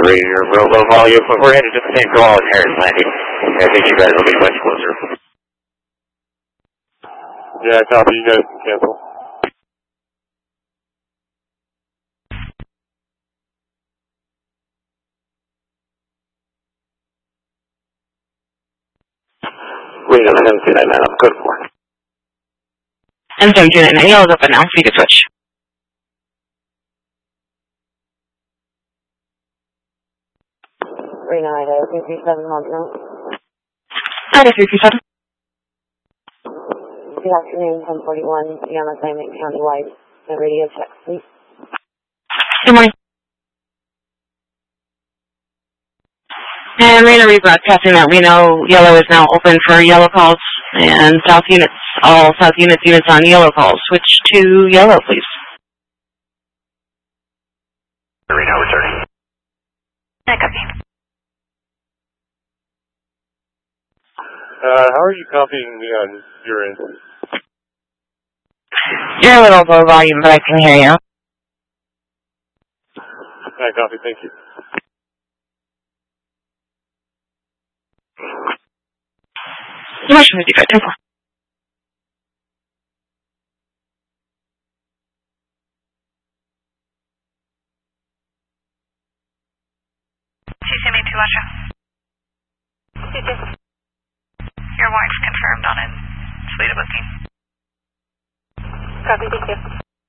Radio, real low volume, but we're headed to the same call as Harris Landing. I think you guys will be much closer. Yeah, copy. You guys can cancel. Reno 729, I'm code 4. M729, yellow's open now, so you can switch. Reno, Idaho 337, Mountain. Idaho 337. Good afternoon, 1041, PM assignment countywide. The radio check, please. Good morning. And Reno rebroadcasting that Reno yellow is now open for yellow calls, and south units, all south units on yellow calls. Switch to yellow, please. Reno returning. I copy. How are you copying me on your end? You're a little low volume, but I can hear you. I copy, thank you. Motion 55, 10-4. CCMA 2 Lasha. Your wife's confirmed on a suite of booking. Copy, thank you.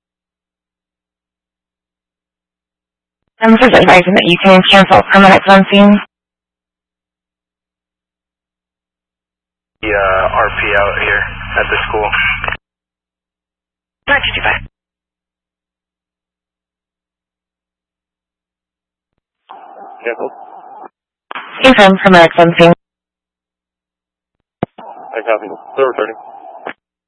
I'm just advising that you can cancel permanent on scene. The RP out here at the school. 955. Cancel. Confirm permanent on scene. I copy. Still returning.